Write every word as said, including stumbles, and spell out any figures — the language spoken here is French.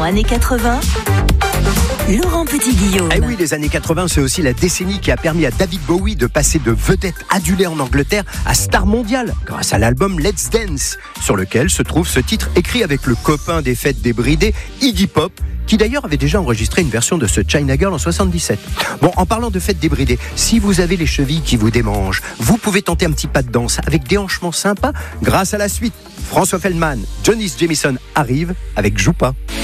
cents, années quatre-vingts. Laurent Petit-Guillaume. Eh oui, les années quatre-vingts, c'est aussi la décennie qui a permis à David Bowie de passer de vedette adulée en Angleterre à star mondiale grâce à l'album Let's Dance, sur lequel se trouve ce titre écrit avec le copain des fêtes débridées, Iggy Pop, qui d'ailleurs avait déjà enregistré une version de ce China Girl en soixante-dix-sept. Bon, en parlant de fêtes débridées, si vous avez les chevilles qui vous démangent, vous pouvez tenter un petit pas de danse avec des hanchements sympas grâce à la suite. François Feldman, Johnny Jamison arrive avec Joue pas.